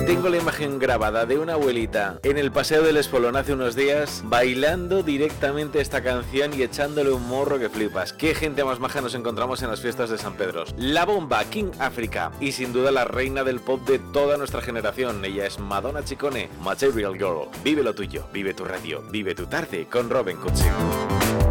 Tengo la imagen grabada de una abuelita en el Paseo del Espolón hace unos días bailando directamente esta canción y echándole un morro que flipas. Qué gente más maja nos encontramos en las fiestas de San Pedro. La Bomba, King África, y sin duda la reina del pop de toda nuestra generación. Ella es Madonna Ciccone, Material Girl. Vive lo tuyo, vive tu radio, vive tu tarde con Robin Cutchin.